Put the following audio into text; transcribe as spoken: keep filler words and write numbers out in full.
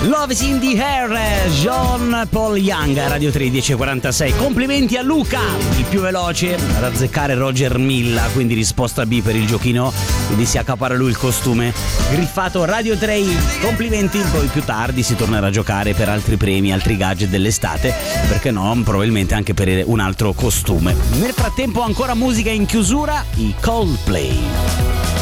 Love is in the air, John Paul Young, Radio tre, dieci e quarantasei. Complimenti a Luca, il più veloce ad azzeccare Roger Milla, quindi risposta B per il giochino, quindi si accapara lui il costume. Griffato Radio tre, complimenti, poi più tardi si tornerà a giocare per altri premi, altri gadget dell'estate, perché no, probabilmente anche per un altro costume. Nel frattempo ancora musica in chiusura, i Coldplay.